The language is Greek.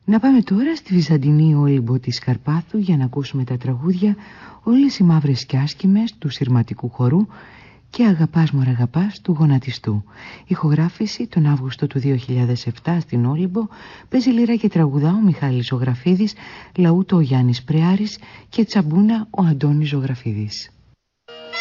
Να πάμε τώρα στη Βυζαντινή Όλυμπο της Καρπάθου για να ακούσουμε τα τραγούδια «Όλες οι μαύρες κι άσχημες» του Συρματικού Χορού και «Αγαπάς μωρ' αγαπάς» του Γονατιστού. Ηχογράφηση τον Αύγουστο του 2007 στην Όλυμπο. Παίζει λίρα και τραγουδά ο Μιχάλης Ζωγραφίδης, λαούτο ο Γιάννης Πρεάρης και τσαμπούνα ο Αντώνης Ζωγραφίδης.